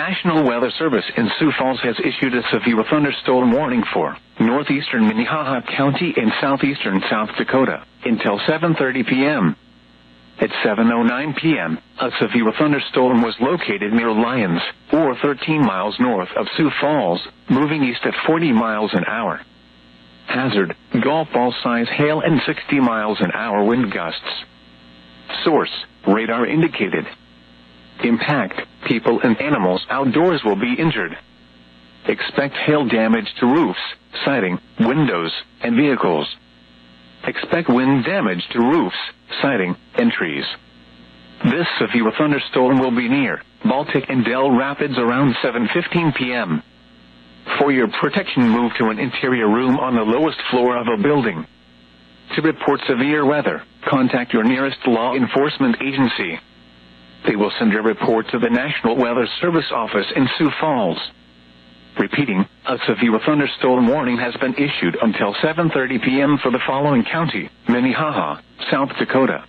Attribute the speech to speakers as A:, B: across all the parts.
A: National Weather Service in Sioux Falls has issued a severe thunderstorm warning for northeastern Minnehaha County and southeastern South Dakota until 7:30 p.m. At 7:09 p.m., a severe thunderstorm was located near Lyons, or 13 miles north of Sioux Falls, moving east at 40 miles an hour. Hazard, golf ball size hail and 60 miles an hour wind gusts. Source, radar indicated. Impact, people and animals outdoors will be injured. Expect hail damage to roofs, siding, windows, and vehicles. Expect wind damage to roofs, siding, and trees. This severe thunderstorm will be near Baltic and Dell Rapids around 7:15 p.m. For your protection, move to an interior room on the lowest floor of a building. To report severe weather, contact your nearest law enforcement agency. They will send a report to the National Weather Service office in Sioux Falls. Repeating, a severe thunderstorm warning has been issued until 7:30 p.m. for the following county: Minnehaha, South Dakota.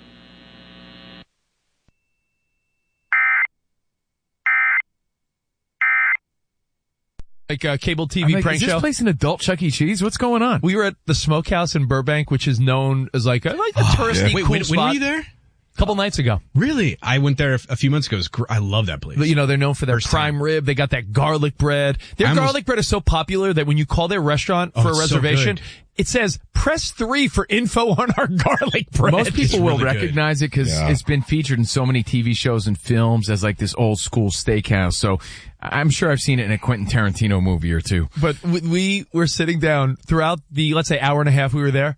B: Like a cable TV prank
C: is this
B: show.
C: place an adult Chuck E. Cheese? What's going on?
B: We were at the Smokehouse in Burbank, which is known as like a touristy
D: Wait,
B: cool
D: when
B: spot.
D: were you there?
B: A couple nights ago.
D: Really? I went there a few months ago. I love that place.
B: But, you know, they're known for their
D: First
B: prime
D: time.
B: rib. They got that garlic bread. Their garlic bread is so popular that when you call their restaurant for a
D: it's so
B: reservation,
D: good.
B: it says, press 3 for info on our garlic bread.
C: Most people will
D: really good.
C: recognize it because it's been featured in so many TV shows and films as like this old school steakhouse. So I'm sure I've seen it in a Quentin Tarantino movie or two.
B: But we were sitting down throughout the, let's say, hour and a half we were there.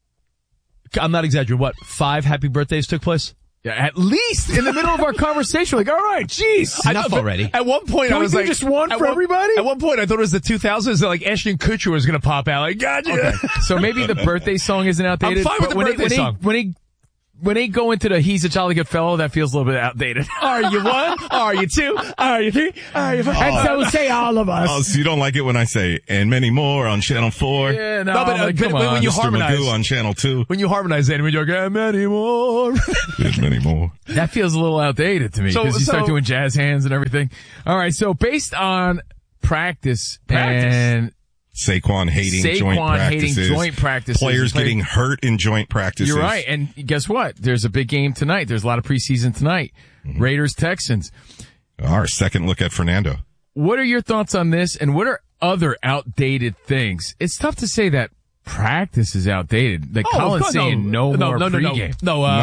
B: I'm not exaggerating. What, 5 happy birthdays took place?
C: Yeah, at least in the middle of our conversation, like, all right, jeez.
D: Enough already.
B: At one point,
C: Can
B: I
C: we
B: was
C: do
B: like,
C: just one
B: at
C: for everybody?
B: At one point, I thought it was the 2000s that like Ashton Kutcher was going to pop out. Like, gotcha.
C: Okay. So maybe the birthday song isn't outdated.
B: I'm fine with
C: but
B: the birthday song.
C: When they go into the "He's a Jolly Good Fellow," that feels a little bit outdated.
B: Are you 1? Are you 2? Are you 3? Are you 4?
C: And so say all of us.
E: Oh, so you don't like it when I say, and many more on Channel 4?
C: Yeah,
B: No, but,
C: like, come
B: when
C: on.
B: you
E: Mr.
B: harmonize.
E: Magoo on Channel 2.
B: When you harmonize that, and you're like, many more.
E: There's many more.
C: That feels a little outdated to me because you start
B: So-
C: doing jazz hands and everything. All right, so based on practice. and
E: Saquon hating joint practices. Players getting hurt in joint practices.
C: You're right. And guess what? There's a big game tonight. There's a lot of preseason tonight. Raiders, Texans.
E: Our second look at Fernando.
C: What are your thoughts on this? And what are other outdated things? It's tough to say that practice is outdated. Like Colin's saying no more pregame.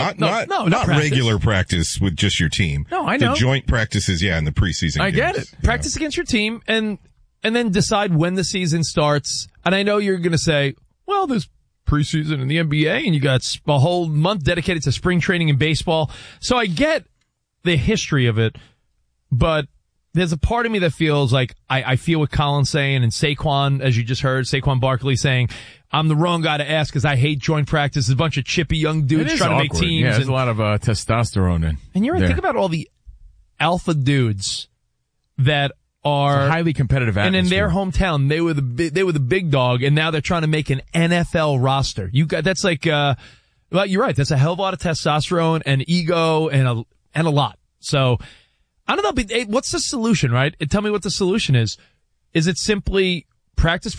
E: Not regular practice with just your team.
C: No, I know.
E: The joint practices, in the preseason
C: I get
E: games.
C: it.
B: Practice against your team and then decide when the season starts. And I know you're going to say, well, there's preseason in the NBA and you got a whole month dedicated to spring training in baseball. So I get the history of it, but there's a part of me that feels like I feel what Colin's saying and Saquon, as you just heard, Saquon Barkley saying, I'm the wrong guy to ask because I hate joint practice. There's a bunch of chippy young dudes trying to make teams.
C: Yeah, there's a lot of testosterone in.
B: And you're right,
C: there.
B: think about all the alpha dudes that are
C: It's a highly competitive
B: and
C: atmosphere.
B: in their hometown they were the big dog, and now they're trying to make an NFL roster. That's like well, you're right. That's a hell of a lot of testosterone and ego and a lot. So I don't know. But what's the solution, right? Tell me what the solution is. Is it simply practice?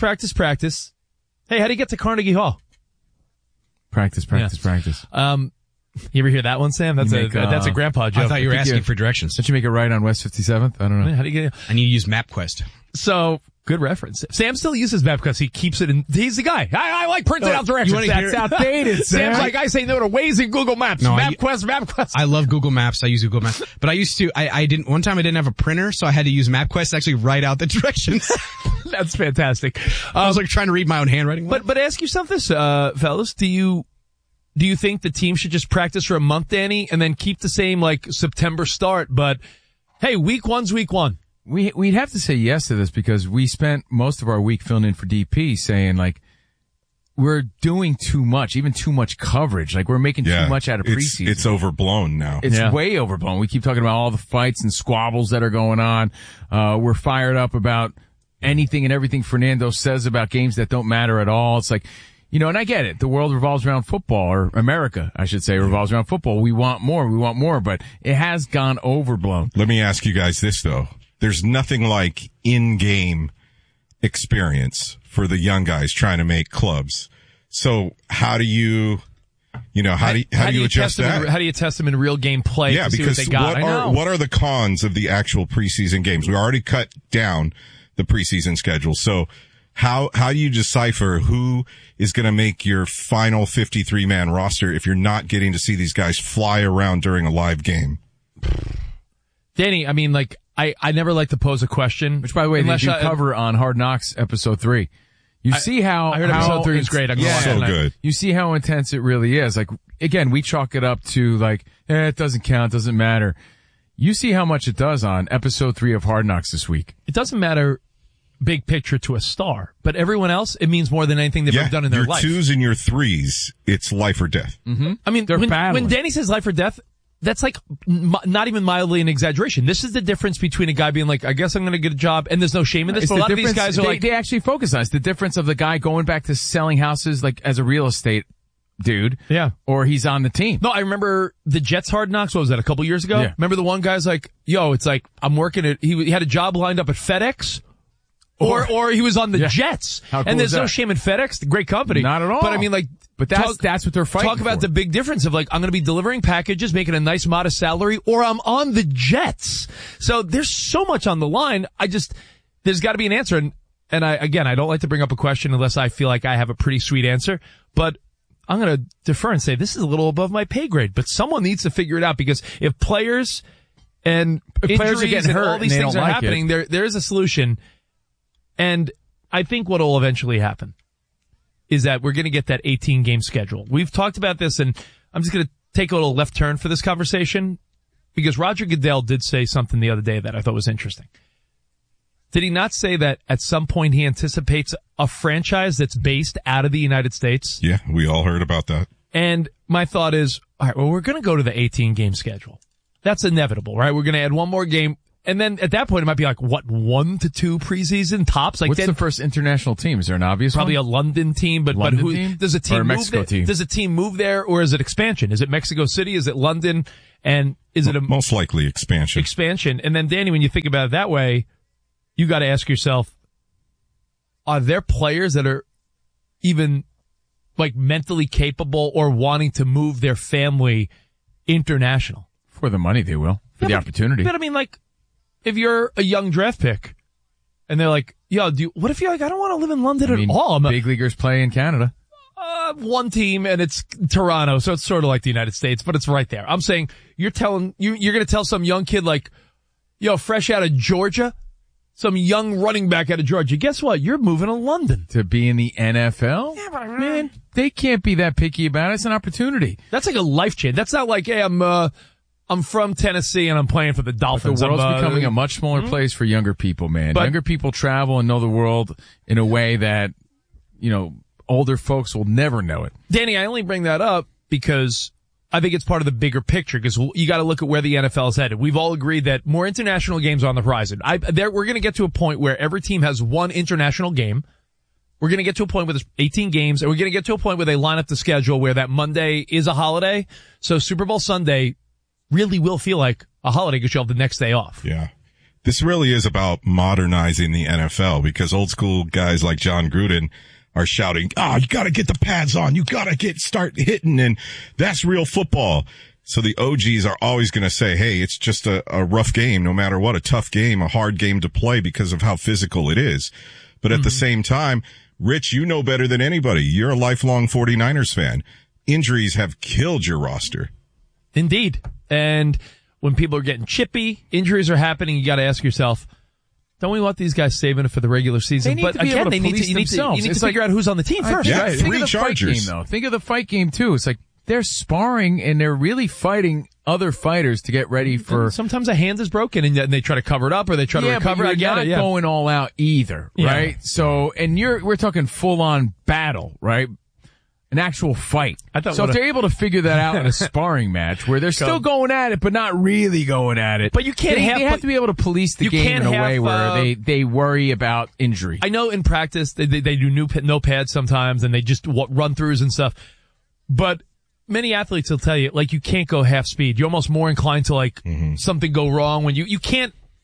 B: Hey, how do you get to Carnegie Hall?
C: Practice.
B: You ever hear that one, Sam? That's a grandpa joke.
D: I thought you were asking for directions.
C: Don't you make it right on West 57th? I don't know.
B: How do you get?
D: And you use MapQuest.
B: So good reference. Sam still uses MapQuest. He keeps it in. He's the guy. I like printed out directions.
C: That's outdated, Sam.
B: Sam's like, I say no to Waze and Google Maps.
D: No,
B: MapQuest.
D: I love Google Maps. I use Google Maps. But I used to, one time I didn't have a printer, so I had to use MapQuest to actually write out the directions.
B: That's fantastic.
D: I was like trying to read my own handwriting.
B: But ask yourself this, fellas. Do you think the team should just practice for a month, Danny, and then keep the same like September start? But hey, week one's week one.
C: We'd have to say yes to this because we spent most of our week filling in for DP saying like we're doing too much, even too much coverage. Like we're making too much out of preseason.
E: It's overblown now.
C: It's way overblown. We keep talking about all the fights and squabbles that are going on. We're fired up about anything and everything Fernando says about games that don't matter at all. It's like, and I get it. The world revolves around football, or America, I should say, revolves around football. We want more, but it has gone overblown.
E: Let me ask you guys this, though. there's nothing like in-game experience for the young guys trying to make clubs. So how do you adjust that?
B: How do you test them in real game play?
E: Yeah,
B: to
E: because
B: see what they got?
E: what are the cons of the actual preseason games? We already cut down the preseason schedule. So how do you decipher who is going to make your final 53-man roster if you're not getting to see these guys fly around during a live game?
B: Danny, I mean, like, I never like to pose a question.
C: Which, by the way, they do cover on Hard Knocks episode 3. You see how...
B: I heard episode 3 is great.
E: So good.
C: You see how intense it really is. Like, again, we chalk it up to, like, it doesn't count, doesn't matter. You see how much it does on episode 3 of Hard Knocks this week.
B: It doesn't matter big picture to a star, but everyone else, it means more than anything they've ever done in their life.
E: Your 2s and your 3s, it's life or death.
B: Mm-hmm. I mean, when Danny says life or death, that's like not even mildly an exaggeration. This is the difference between a guy being like, I guess I'm going to get a job, and there's no shame in this. But a lot of these guys are
C: they actually focus on it. It's the difference of the guy going back to selling houses, like as a real estate dude.
B: Yeah.
C: Or he's on the team.
B: No, I remember the Jets Hard Knocks. What was that, a couple years ago?
C: Yeah.
B: Remember the one guy's like, yo, it's like, I'm working at, he had a job lined up at FedEx. Or he was on the Jets.
C: How cool
B: and there's
C: is that?
B: no shame in FedEx, great company.
C: Not at all.
B: But I mean, like,
C: but that's what they're fighting
B: Talk about
C: for.
B: the big difference of like, I'm going to be delivering packages, making a nice modest salary, or I'm on the Jets. So there's so much on the line. There's got to be an answer. And I don't like to bring up a question unless I feel like I have a pretty sweet answer, but I'm going to defer and say this is a little above my pay grade, but someone needs to figure it out, because if players are getting hurt, all these things are happening, there is a solution. And I think what will eventually happen is that we're going to get that 18-game schedule. We've talked about this, and I'm just going to take a little left turn for this conversation, because Roger Goodell did say something the other day that I thought was interesting. Did he not say that at some point he anticipates a franchise that's based out of the United States?
E: Yeah, we all heard about that.
B: And my thought is, all right, well, we're going to go to the 18-game schedule. That's inevitable, right? We're going to add one more game. And then at that point, it might be like, 1 to 2 preseason tops? Like,
C: what's the first international team? Is there an obvious
B: probably
C: one?
B: a London team, but who
C: team?
B: Does a team
C: or a
B: move
C: Mexico
B: there?
C: Team?
B: Does a team move there, or is it expansion? Is it Mexico City? Is it London? And is it
E: most likely expansion?
B: Expansion. And then, Danny, when you think about it that way, you got to ask yourself, are there players that are even like mentally capable or wanting to move their family international?
C: For the money, they will. For the opportunity.
B: But I mean, like, if you're a young draft pick and they're like, yo, what if you're like, I don't want to live in London at all.
C: Big leaguers play in Canada.
B: One team, and it's Toronto, so it's sort of like the United States, but it's right there. I'm saying you're going to tell some young kid like, yo, fresh out of Georgia, some young running back out of Georgia, guess what? You're moving to London.
C: To be in the NFL? Yeah, but man, they can't be that picky about it. It's an opportunity.
B: That's like a life change. That's not like, hey, I'm from Tennessee and I'm playing for the Dolphins.
C: But the world's becoming a much smaller place for younger people, man. Younger people travel and know the world in a way that, older folks will never know it. Danny,
B: I only bring that up because I think it's part of the bigger picture, because you got to look at where the NFL is headed. We've all agreed that more international games are on the horizon. We're going to get to a point where every team has one international game. We're going to get to a point where there's 18 games, and we're going to get to a point where they line up the schedule where that Monday is a holiday. So Super Bowl Sunday really will feel like a holiday because you'll have the next day off.
E: Yeah. This really is about modernizing the NFL, because old school guys like John Gruden are shouting, you got to get the pads on. You got to start hitting, and that's real football. So the OGs are always going to say, hey, it's just a rough game, no matter what, a tough game, a hard game to play because of how physical it is. But at the same time, Rich, you know better than anybody. You're a lifelong 49ers fan. Injuries have killed your roster.
B: Indeed. And when people are getting chippy, injuries are happening, you got to ask yourself, don't we want these guys saving it for the regular season?
C: But again, you need
B: to figure out who's on the team first.
E: Yeah,
C: right.
E: Think of the fight game,
C: though. Think of the fight game, too. It's like they're sparring and they're really fighting other fighters to get ready for...
B: Sometimes a hand is broken and they try to cover it up, or they try to recover.
C: But you're not going all out either, right? So, and we're talking full-on battle, right? An actual fight. So if they're able to figure that out in a sparring match where they're still going at it, but not really going at it.
B: But you can't
C: they have to be able to police the game in a way where they worry about injury.
B: I know in practice they do no pads sometimes, and they just run throughs and stuff. But many athletes will tell you, like, you can't go half speed. You're almost more inclined to something go wrong when you can't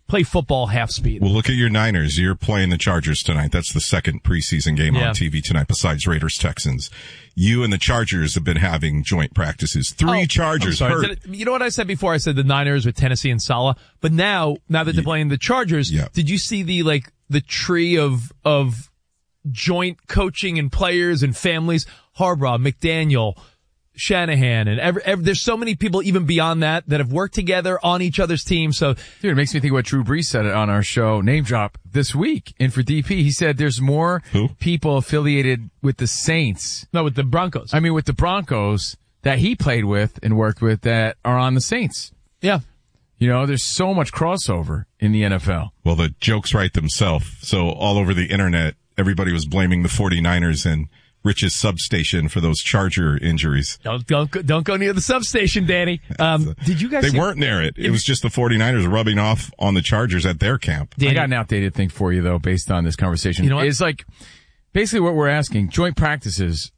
B: play football half speed.
E: Well, look at your Niners. You're playing the Chargers tonight. That's the second preseason game on TV tonight besides Raiders-Texans. You and the Chargers have been having joint practices. Three Chargers hurt.
B: You know what I said before? I said the Niners with Tennessee and Saleh. But now that they're playing the Chargers, did you see the tree of joint coaching and players and families? Harbaugh, McDaniel, Shanahan, and there's so many people even beyond that have worked together on each other's team. So,
C: dude, it makes me think what Drew Brees said on our show, Name Drop, this week in for DP. He said there's more people affiliated with the Saints.
B: No, with the Broncos.
C: I mean, with the Broncos that he played with and worked with that are on the Saints.
B: Yeah.
C: You know, there's so much crossover in the NFL.
E: Well, the jokes write themselves. So all over the internet, everybody was blaming the 49ers and Rich's substation for those Charger injuries.
B: Don't go near the substation, Danny. Did you guys?
E: They weren't near it. It was just the 49ers rubbing off on the Chargers at their camp.
C: I got an outdated thing for you though, based on this conversation.
B: You know what?
C: It's like basically what we're asking. Joint practices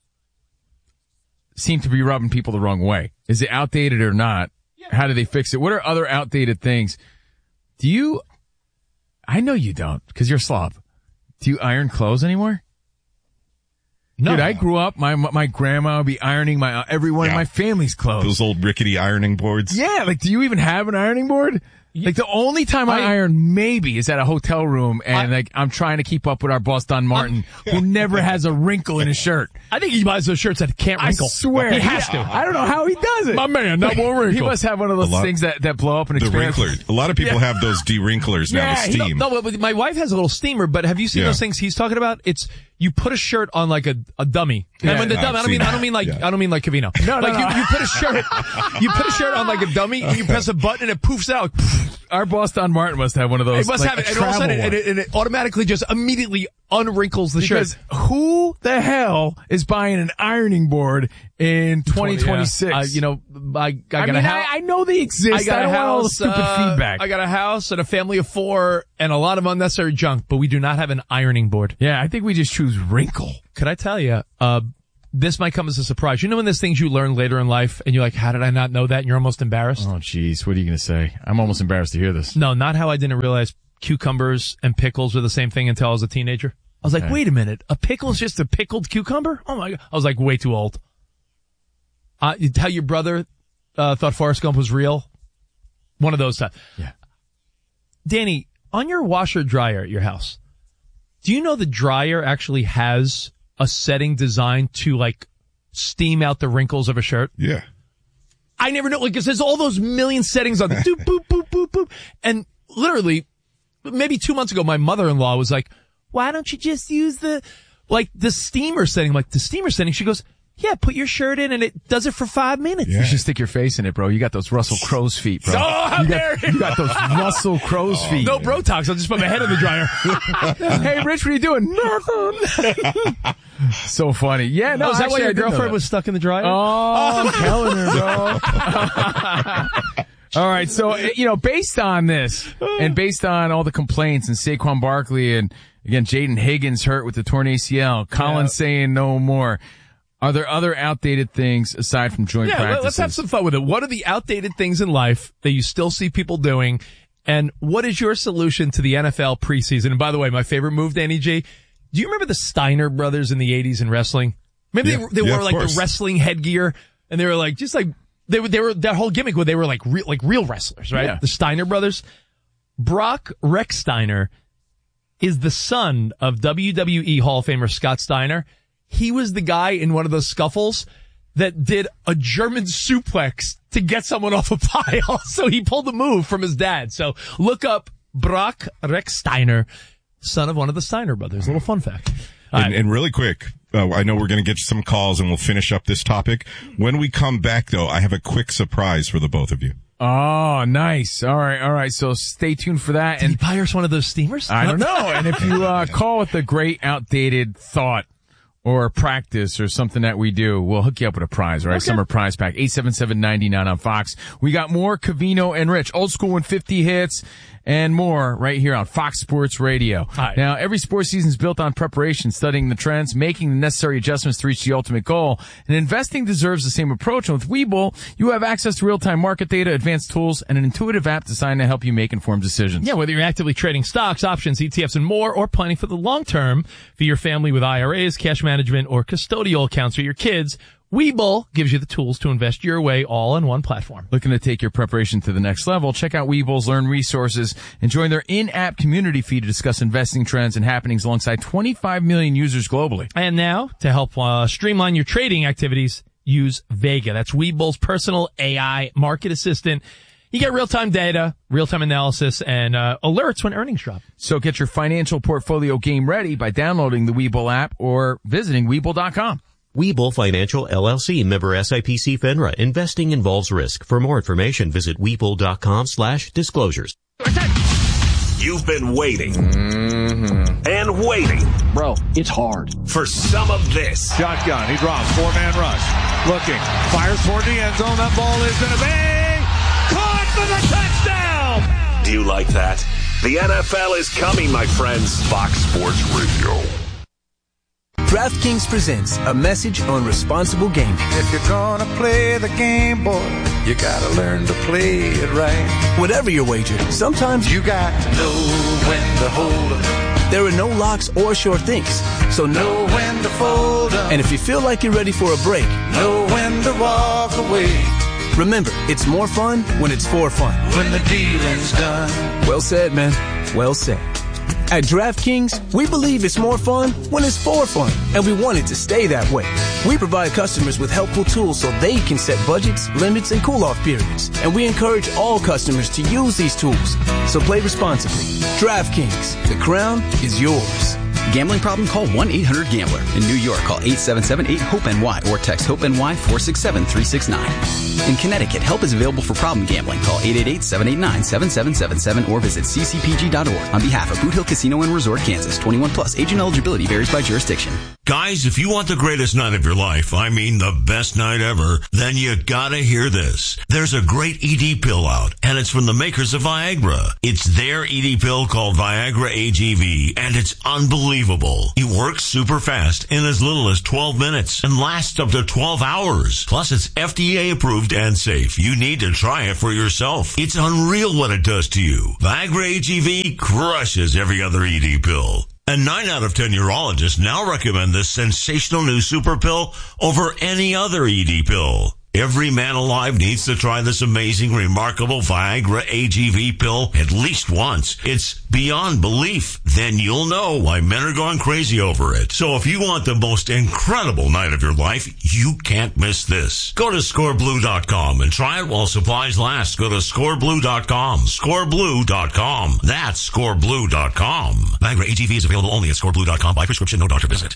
C: seem to be rubbing people the wrong way. Is it outdated or not? Yeah. How do they fix it? What are other outdated things? I know you don't because you're a slob. Do you iron clothes anymore?
B: No.
C: Dude, I grew up, my grandma would be ironing every one of my family's clothes.
E: Those old rickety ironing boards.
C: Yeah, do you even have an ironing board? Like the only time I iron maybe is at a hotel room and I'm trying to keep up with our boss Don Martin who never has a wrinkle in his shirt.
B: I think he buys those shirts that can't wrinkle.
C: I swear.
B: He has to.
C: I don't know how he does it.
B: My man, not one wrinkle.
C: He must have one of those things that blow up and expand.
E: The wrinklers. A lot of people have those de-wrinklers now, the steam.
B: No, but my wife has a little steamer, but have you seen those things he's talking about? It's, you put a shirt on like a dummy. And when the dummy, I don't mean like Cavino.
C: No,
B: you put a shirt on like a dummy and you press a button and it poofs out.
C: Our boss Don Martin must have one of those.
B: He must have it, and all of a sudden it automatically just immediately unwrinkles the shirt.
C: Who the hell is buying an ironing board in 2026?
B: I got a house.
C: I know they exist. I don't want all the stupid feedback.
B: I got a house and a family of 4 and a lot of unnecessary junk, but we do not have an ironing board.
C: Yeah, I think we just choose wrinkle.
B: Could I tell you, this might come as a surprise. You know when there's things you learn later in life and you're like, how did I not know that? And you're almost embarrassed.
C: Oh, jeez. What are you going to say? I'm almost embarrassed to hear this.
B: No, not how I didn't realize cucumbers and pickles were the same thing until I was a teenager. I was like, wait a minute. A pickle is just a pickled cucumber? Oh my God. I was like way too old. You tell your brother, thought Forrest Gump was real. One of those times.
C: Yeah.
B: Danny, on your washer dryer at your house, do you know the dryer actually has a setting designed to like steam out the wrinkles of a shirt?
E: Yeah.
B: I never know, like, 'cause there's all those million settings on the doop, boop, boop, boop, boop. And literally, maybe 2 months ago, my mother-in-law was like, why don't you just use the steamer setting? I'm like, the steamer setting? She goes, yeah, put your shirt in and it does it for 5 minutes.
C: Yeah. You should stick your face in it, bro. You got those Russell Crowe's feet, bro. You got those Russell Crowe's feet.
B: No Brotox. I'll just put my head in the dryer.
C: Hey, Rich, what are you doing? Nothing. So funny. Yeah, no.
B: Is that why your girlfriend was stuck in the dryer?
C: Oh, I'm telling her, bro. All right. So, based on this and based on all the complaints and Saquon Barkley and again, Jaden Higgins hurt with the torn ACL, Collins saying no more. Are there other outdated things aside from joint practices?
B: Let's have some fun with it. What are the outdated things in life that you still see people doing? And what is your solution to the NFL preseason? And by the way, my favorite move, Danny G, do you remember the Steiner brothers in the 80s in wrestling? Maybe they wore like the wrestling headgear and they were like, just like, they were, their whole gimmick was they were like real wrestlers, right? Yeah. The Steiner brothers. Brock Rex Steiner is the son of WWE Hall of Famer Scott Steiner. He was the guy in one of those scuffles that did a German suplex to get someone off a pile. So he pulled the move from his dad. So look up Brock Rex Steiner, son of one of the Steiner brothers. A little fun fact.
E: And really quick, I know we're going to get some calls and we'll finish up this topic. When we come back, though, I have a quick surprise for the both of you.
C: Oh, nice. All right. So stay tuned for that.
B: Did he buy us one of those steamers?
C: I don't know. And if you call with a great outdated thought or practice or something that we do, we'll hook you up with a prize, right? Okay. Summer prize pack, 877-99 on Fox. We got more Cavino and Rich, old school and 50 hits. and more right here on Fox Sports Radio.
B: Right.
C: Now, every sports season is built on preparation, studying the trends, making the necessary adjustments to reach the ultimate goal. And investing deserves the same approach. And with Webull, you have access to real-time market data, advanced tools, and an intuitive app designed to help you make informed decisions.
B: Yeah, whether you're actively trading stocks, options, ETFs, and more, or planning for the long term for your family with IRAs, cash management, or custodial accounts for your kids, Webull gives you the tools to invest your way all on one platform.
C: Looking to take your preparation to the next level? Check out Webull's Learn resources and join their in-app community feed to discuss investing trends and happenings alongside 25 million users globally.
B: And now, to help streamline your trading activities, use Vega. That's Webull's personal AI market assistant. You get real-time data, real-time analysis, and alerts when earnings drop.
C: So get your financial portfolio game ready by downloading the Webull app or visiting Webull.com.
F: Webull Financial LLC, member SIPC FINRA. Investing involves risk. For more information, visit Webull.com/disclosures.
G: You've been waiting and waiting.
H: Bro, it's hard.
G: For some of this.
I: Shotgun. He drops. 4-man rush. Looking. Fires toward the end zone. That ball is going to be caught for the touchdown.
G: Do you like that? The NFL is coming, my friends. Fox Sports Radio.
J: DraftKings presents a message on responsible gaming.
K: If you're gonna play the game, boy, you gotta learn to play it right.
J: Whatever your wager, sometimes
K: you got to know when to hold 'em.
J: There are no locks or sure things, so
K: know when to fold 'em.
J: And if you feel like you're ready for a break,
K: know when to walk away.
J: Remember, it's more fun when it's for fun.
K: When the dealing's done.
J: Well said, man. Well said. At DraftKings, we believe it's more fun when it's for fun, and we want it to stay that way. We provide customers with helpful tools so they can set budgets, limits, and cool-off periods, and we encourage all customers to use these tools. So play responsibly. DraftKings, the crown is yours.
L: Gambling problem? Call 1-800-GAMBLER. In New York, call 877-8-HOPE-NY or text HOPE-NY 467-369. In Connecticut, help is available for problem gambling. Call 888-789-7777 or visit ccpg.org. On behalf of Boot Hill Casino and Resort, Kansas. 21 plus. Age and eligibility varies by jurisdiction.
M: Guys, if you want the greatest night of your life, I mean the best night ever, then you gotta hear this. There's a great ED pill out, and it's from the makers of Viagra. It's their ED pill called Viagra AGV, and it's unbelievable. It works super fast in as little as 12 minutes and lasts up to 12 hours. Plus, it's FDA approved and safe. You need to try it for yourself. It's unreal what it does to you. Viagra AGV crushes every other ED pill. And 9 out of 10 urologists now recommend this sensational new super pill over any other ED pill. Every man alive needs to try this amazing, remarkable Viagra AGV pill at least once. It's beyond belief. Then you'll know why men are going crazy over it. So if you want the most incredible night of your life, you can't miss this. Go to scoreblue.com and try it while supplies last. Go to scoreblue.com. Scoreblue.com. That's scoreblue.com. Viagra AGV is available only at scoreblue.com by prescription, no doctor visit.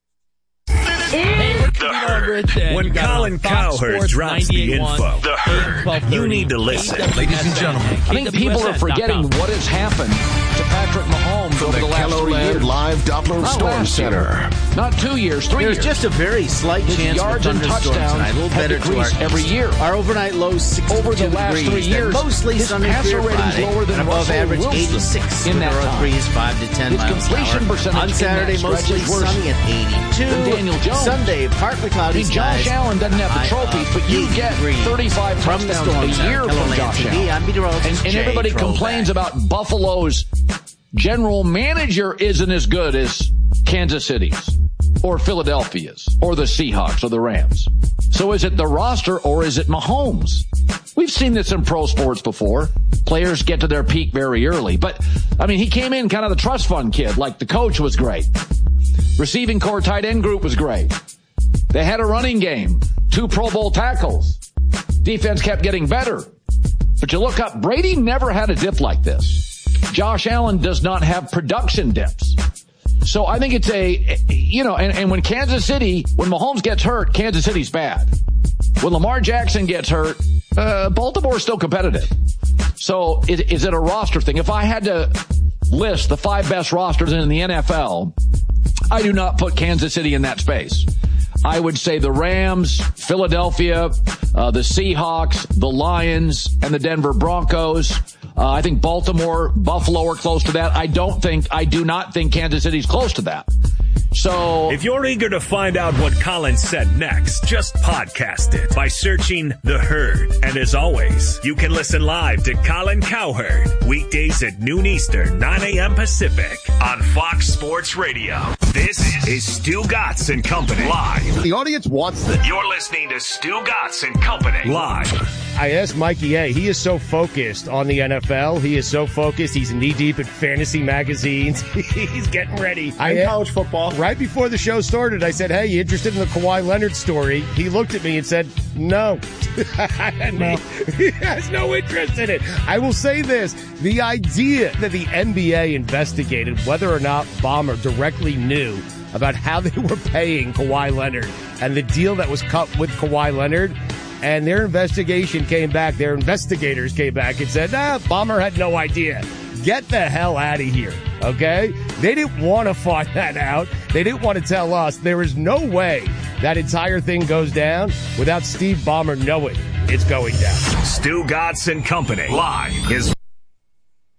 G: The Herd. When Colin Cowherd drops the info, The Herd, you need to listen.
C: Ladies and gentlemen,
H: I think people are forgetting what has happened to Patrick Mahomes over the last 3 years.
N: Live Doppler Storm Center.
H: Not 2 years, 3 years.
O: There's just a very slight chance
H: yards and touchdowns
O: tonight. A little better to our
H: every year.
O: Our overnight low is 62
H: over the last
O: degrees.
H: 3 years.
O: Mostly
H: his
O: sunny
H: passer
O: clear
H: rating's
O: Friday,
H: lower than
O: and above
H: Russell
O: average
H: Wilson
O: 86
H: in that time.
O: breeze 5 to 10
H: his
O: miles
H: completion
O: an hour.
H: percentage
O: On Saturday
H: in that
O: mostly
H: stretch is worse
O: sunny at 82.
H: than Daniel Jones.
O: Sunday partly cloudy skies.
H: Josh Allen doesn't have the trophies, but you get 35
O: from the
H: touchdowns a year from Josh Allen.
O: I'm Peter Rose,
H: and everybody complains about Buffalo's general manager isn't as good as Kansas City's or Philadelphia's or the Seahawks or the Rams. So is it the roster or is it Mahomes? We've seen this in pro sports before. Players get to their peak very early. But, I mean, he came in kind of the trust fund kid. Like, the coach was great. Receiving core tight end group was great. They had a running game. 2 Pro Bowl tackles. Defense kept getting better. But you look up, Brady never had a dip like this. Josh Allen does not have production dips. So I think it's and when Kansas City, when Mahomes gets hurt, Kansas City's bad. When Lamar Jackson gets hurt, Baltimore's still competitive. So is it a roster thing? If I had to list the 5 best rosters in the NFL, I do not put Kansas City in that space. I would say the Rams, Philadelphia, the Seahawks, the Lions, and the Denver Broncos I think Baltimore, Buffalo are close to that. I do not think Kansas City's close to that. So
G: if you're eager to find out what Colin said next, just podcast it by searching The Herd. And as always, you can listen live to Colin Cowherd weekdays at noon Eastern, 9 a.m. Pacific on Fox Sports Radio. This is Stu Gatz and Company live.
P: The audience wants this.
G: You're listening to Stu Gatz and Company live.
Q: I asked Mikey A. He is so focused on the NFL. He is so focused. He's knee deep in fantasy magazines. He's getting ready.
P: And college football.
Q: Right before the show started, I said, hey, you interested in the Kawhi Leonard story? He looked at me and said, no. No. He has no interest in it. I will say this. The idea that the NBA investigated whether or not Ballmer directly knew about how they were paying Kawhi Leonard and the deal that was cut with Kawhi Leonard, and their investigators came back and said, Ballmer had no idea. Get the hell out of here, okay? They didn't want to find that out. They didn't want to tell us. There is no way that entire thing goes down without Steve Ballmer knowing it's going down.
G: Stu Gatz and Company live is